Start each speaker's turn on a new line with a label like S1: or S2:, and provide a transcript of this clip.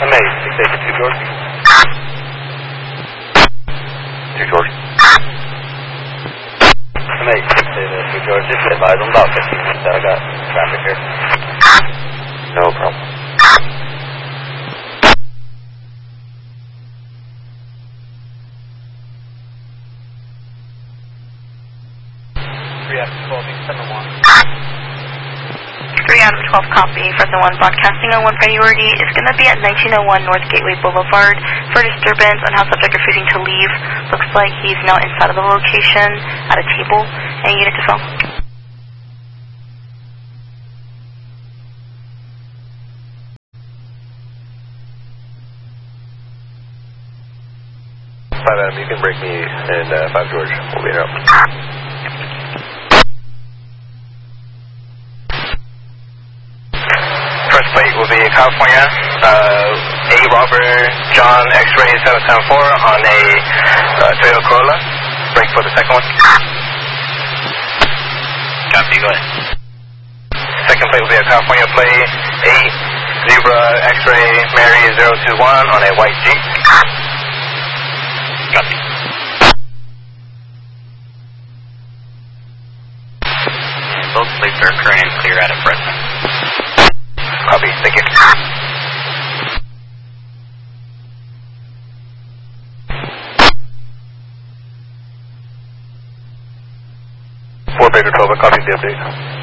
S1: MA, 682 George. 2 George. MA, 682 George. Just advise I'm about 15 minutes out. I got traffic here. No problem.
S2: Out of 12 copy from the 1 broadcasting on 1 priority is going to be at 1901 North Gateway Boulevard for disturbance and how subject refusing to leave. Looks like he's now inside of the location at a table. Any unit to phone?
S1: Adam, you can break me in 5 George. We'll be here. First plate will be California, A. Robert John X-Ray 774 on a Toyota Corolla. Break for the second one. Copy, go ahead. Second plate will be a California plate, 8 Zebra X-Ray Mary 021 on a white Jeep. Copy. And both plates are current and clear out of Fresno. Copy, thank you. 4 Baker 12, copy the update.